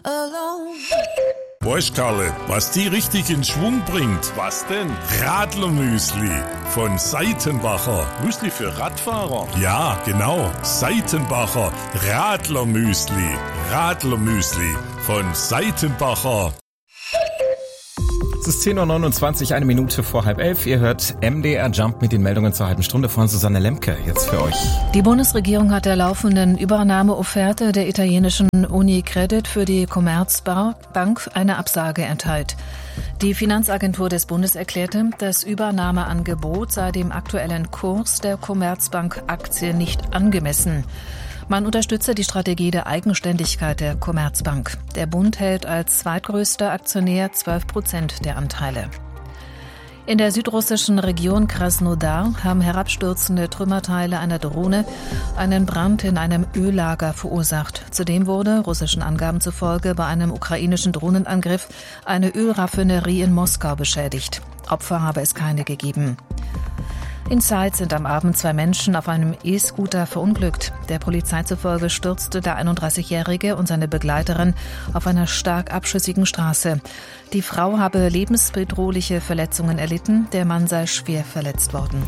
Weißt Karle, was die richtig in Schwung bringt? Was denn? Radlermüsli von Seitenbacher. Müsli für Radfahrer? Ja, genau. Seitenbacher Radlermüsli. Radlermüsli von Seitenbacher. Es ist 10.29 Uhr, 1 Minute vor 10:30. Ihr hört MDR Jump mit den Meldungen zur halben Stunde von Susanne Lemke. Jetzt für euch. Die Bundesregierung hat der laufenden Übernahmeofferte der italienischen Unicredit für die Commerzbank eine Absage erteilt. Die Finanzagentur des Bundes erklärte, das Übernahmeangebot sei dem aktuellen Kurs der Commerzbank-Aktie nicht angemessen. Man unterstütze die Strategie der Eigenständigkeit der Commerzbank. Der Bund hält als zweitgrößter Aktionär 12% der Anteile. In der südrussischen Region Krasnodar haben herabstürzende Trümmerteile einer Drohne einen Brand in einem Öllager verursacht. Zudem wurde, russischen Angaben zufolge, bei einem ukrainischen Drohnenangriff eine Ölraffinerie in Moskau beschädigt. Opfer habe es keine gegeben. In Zeitz sind am Abend 2 Menschen auf einem E-Scooter verunglückt. Der Polizei zufolge stürzte der 31-Jährige und seine Begleiterin auf einer stark abschüssigen Straße. Die Frau habe lebensbedrohliche Verletzungen erlitten, der Mann sei schwer verletzt worden.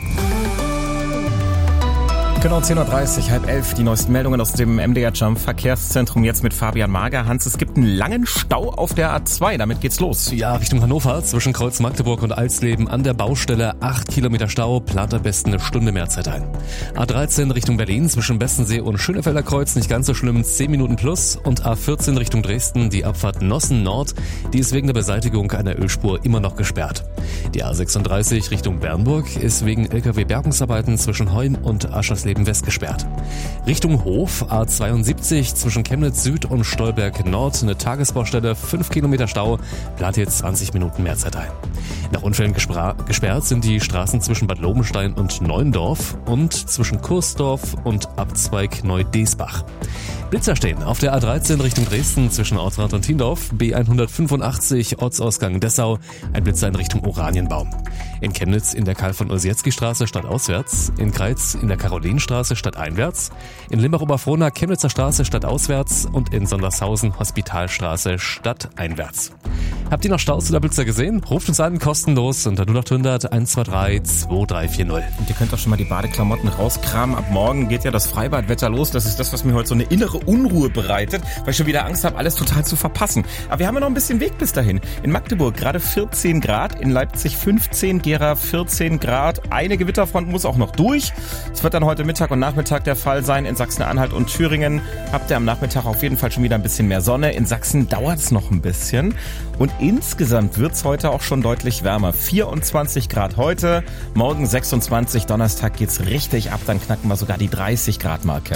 Genau, 10.30 Uhr, 10:30, die neuesten Meldungen aus dem MDR Jump Verkehrszentrum jetzt mit Fabian Mager. Hans, es gibt einen langen Stau auf der A2, damit geht's los. Ja, Richtung Hannover, zwischen Kreuz Magdeburg und Alsleben an der Baustelle 8 Kilometer Stau, plant am besten eine Stunde mehr Zeit ein. A13 Richtung Berlin, zwischen Bestensee und Schönefelder Kreuz, nicht ganz so schlimm, 10 Minuten plus. Und A14 Richtung Dresden, die Abfahrt Nossen Nord, die ist wegen der Beseitigung einer Ölspur immer noch gesperrt. Die A36 Richtung Bernburg ist wegen LKW-Bergungsarbeiten zwischen Heum und Aschersleben West gesperrt. Richtung Hof, A72 zwischen Chemnitz Süd und Stolberg Nord, eine Tagesbaustelle, 5 Kilometer Stau, plant jetzt 20 Minuten mehr Zeit ein. Nach Unfällen gesperrt sind die Straßen zwischen Bad Lobenstein und Neuendorf und zwischen Kursdorf und Abzweig Neu-Desbach. Blitzer stehen auf der A13 Richtung Dresden zwischen Ortsrand und Tiendorf, B185 Ortsausgang Dessau, ein Blitzer in Richtung Oranienbaum. In Chemnitz in der Karl-von-Ossietzky-Straße stadtauswärts, in Kreiz in der Karolinenstraße stadteinwärts, in Limbach-Oberfrohna Chemnitzer Straße stadtauswärts und in Sondershausen Hospitalstraße stadteinwärts. Habt ihr noch Staus oder Blitzer gesehen? Ruft uns an, kostenlos unter 0800 123 2340. Und ihr könnt auch schon mal die Badeklamotten rauskramen. Ab morgen geht ja das Freibadwetter los. Das ist das, was mir heute so eine innere Unruhe bereitet, weil ich schon wieder Angst habe, alles total zu verpassen. Aber wir haben ja noch ein bisschen Weg bis dahin. In Magdeburg gerade 14 Grad, in Leipzig 15, Gera 14 Grad. Eine Gewitterfront muss auch noch durch. Es wird dann heute Mittag und Nachmittag der Fall sein. In Sachsen-Anhalt und Thüringen habt ihr am Nachmittag auf jeden Fall schon wieder ein bisschen mehr Sonne. In Sachsen dauert es noch ein bisschen. Und insgesamt wird es heute auch schon deutlich wärmer. 24 Grad heute, morgen 26, Donnerstag geht's richtig ab. Dann knacken wir sogar die 30 Grad Marke.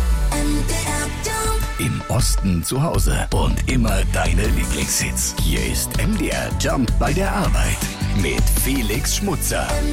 Im Osten zu Hause und immer deine Lieblingshits. Hier ist MDR Jump bei der Arbeit mit Felix Schmutzer.